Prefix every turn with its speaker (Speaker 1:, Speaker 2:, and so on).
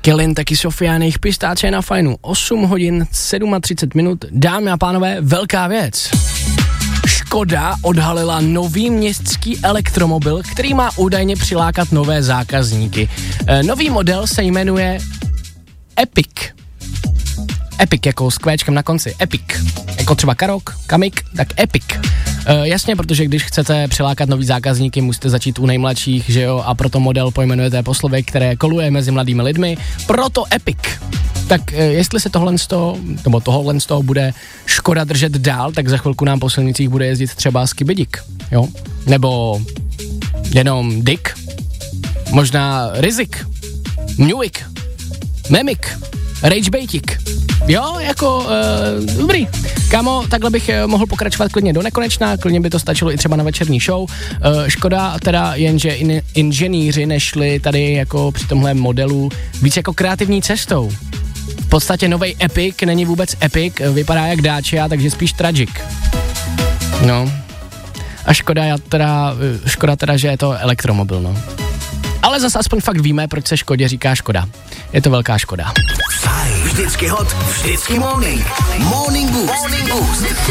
Speaker 1: Kellen, taky Sofia, jejich pistáče na fajnu. 8 hodin 37 minut. Dámy a pánové, velká věc. Škoda odhalila nový městský elektromobil, který má údajně přilákat nové zákazníky. Nový model se jmenuje Epic. Epic jako s kvéčkem na konci. Epic. Jako třeba Karok, Kamik, tak Epic. Jasně, protože když chcete přilákat nový zákazníky, musíte začít u nejmladších, že jo, a proto model pojmenujete po slově, které koluje mezi mladými lidmi, proto Epic. Tak jestli se tohle z toho bude Škoda držet dál, tak za chvilku nám po silnicích bude jezdit třeba Skibidik, jo, nebo jenom Dick, možná Rizik, Newik, Memik, Ragebaitik. Jo, jako dobrý. Kámo, takhle bych mohl pokračovat klidně do nekonečna, klidně by to stačilo i třeba na večerní show. Škoda teda jenže inženýři nešli tady jako při tomhle modelu víc jako kreativní cestou. V podstatě novej Epic není vůbec Epic, vypadá jak Dacia, takže spíš Tragic. No. A škoda teda, že je to elektromobil, no. Ale zase aspoň fakt víme, proč se Škodě říká Škoda. Je to velká škoda.
Speaker 2: Fajn, vždycky hot, vždycky morning. Morning Boost.